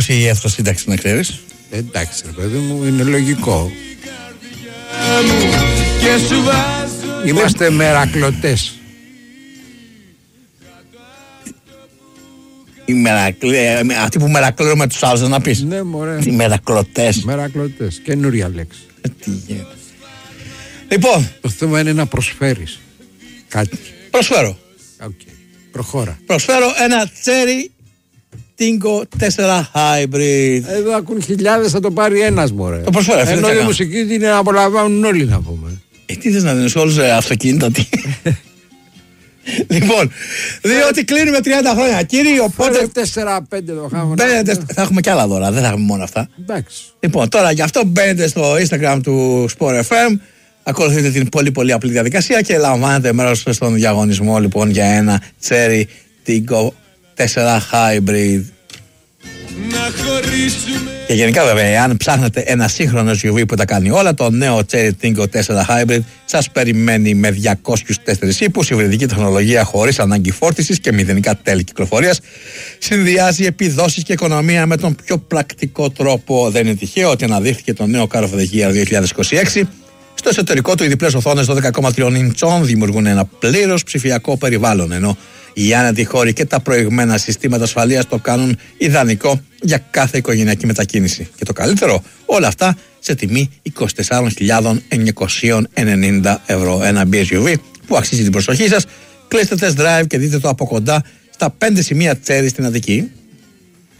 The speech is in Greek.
Η αυτοσύνταξη να ξέρεις. Εντάξει ρε παιδί μου, είναι λογικό. Είμαστε μερακλωτές. Αυτοί που μερακλώνουν τους άλλους να πεις. Ναι μωρέ. Οι μερακλωτές. Μερακλωτές, καινούρια λέξη. Τι γίνεται. Λοιπόν, το θέμα είναι να προσφέρεις κάτι. Προσφέρω. Okay. Προχώρα. Προσφέρω ένα Cherry Tingo 4 Hybrid. Εδώ ακούν χιλιάδες, θα το πάρει ένας μωρέ. Το προσφέρω. Ενώ η μουσική είναι να απολαμβάνουν όλοι, να πούμε. Τι θες να δίνεις όλους αυτοκίνητα, τι. Λοιπόν, διότι κλείνουμε 30 χρόνια, κύριοι, οπότε. 4-5 το χάμε. Θα έχουμε κι άλλα δώρα, δεν θα έχουμε μόνο αυτά. Εντάξει. Λοιπόν, τώρα γι' αυτό μπαίνετε στο Instagram του Sport FM, ακολουθείτε την πολύ πολύ απλή διαδικασία και λαμβάνετε μέρος στον διαγωνισμό λοιπόν για ένα Cherry Tingo 4 Hybrid. Και γενικά βέβαια, αν ψάχνετε ένα σύγχρονο SUV που τα κάνει όλα, το νέο Cherry Tingo 4 Hybrid σας περιμένει με 204 ύπους, υβριδική τεχνολογία χωρίς ανάγκη φόρτισης και μηδενικά τέλη κυκλοφορίας. Συνδυάζει επιδόσεις και οικονομία με τον πιο πρακτικό τρόπο. Δεν είναι τυχαίο ότι αναδείχθηκε το νέο Car of the Year 2026. Στο εσωτερικό του οι διπλές οθόνες 12,3 ιντσών δημιουργούν ένα πλήρως ψηφιακό περιβάλλον, ενώ οι άνετοι χώροι και τα προηγμένα συστήματα ασφαλείας το κάνουν ιδανικό για κάθε οικογενειακή μετακίνηση. Και το καλύτερο, όλα αυτά σε τιμή 24.990 ευρώ. Ένα BSUV που αξίζει την προσοχή σας. Κλείστε test drive και δείτε το από κοντά στα 5 σημεία Cherry στην Αττική.